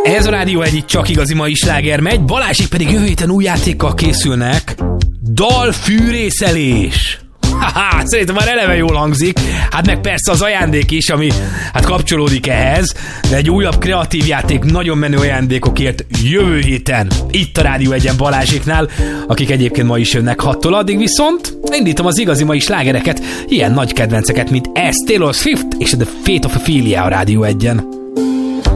Ez a Rádió egy csak igazi mai sláger megy, Balázsék pedig jövő héten új játékkal készülnek. Dalfűrészelés. Haha, szerintem már eleve jól hangzik. Hát meg persze az ajándék is, ami hát kapcsolódik ehhez, de egy újabb kreatív játék nagyon menő ajándékokért jövő héten itt a Rádió 1-en Balázséknál, akik egyébként ma is jönnek 6-tól, addig viszont indítom az igazi mai slágereket, ilyen nagy kedvenceket, mint ez, Taylor Swift és The Fate of Ophelia a Rádió 1-en.